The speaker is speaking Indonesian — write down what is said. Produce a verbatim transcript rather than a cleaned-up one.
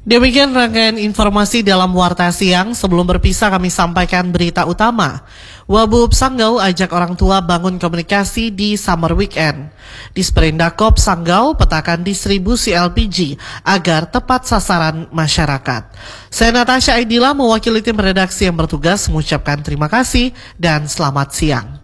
Demikian rangkaian informasi dalam Warta Siang. Sebelum berpisah kami sampaikan berita utama. Wabub Sanggau ajak orang tua bangun komunikasi di summer weekend. Di Sprendakop Sanggau petakan distribusi L P G agar tepat sasaran masyarakat. Saya Natasha Aidila mewakili tim redaksi yang bertugas mengucapkan terima kasih dan selamat siang.